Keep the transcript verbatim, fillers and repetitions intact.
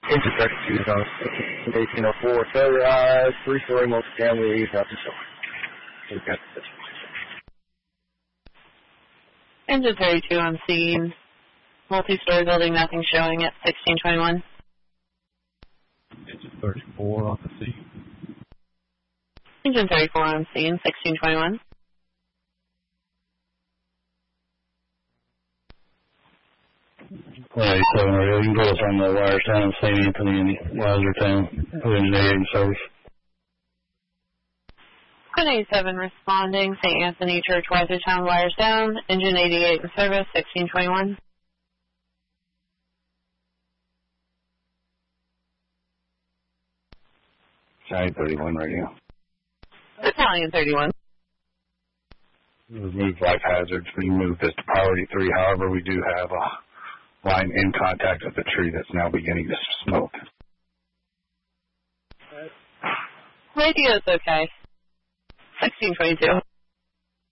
Engine thirty-two is on eighteen oh four, failure eyes, three-story multifamily, nothing showing. Engine thirty-two on scene, multi-story building, nothing showing at sixteen twenty-one. Engine thirty-four on the scene. Engine thirty-four on scene, sixteen twenty-one. Right, seven radio, you can go us on the wires down Saint Anthony and Lazartown, engine eighty-eight service. One eighty-seven responding, Saint Anthony Church, Lazartown, wires down, engine eighty-eight in service, sixteen twenty-one. County thirty-one radio. Battalion thirty-one. We've moved life hazards. We moved this to priority three. However, we do have a line in contact with the tree that's now beginning to smoke. Radio's okay. sixteen twenty-two.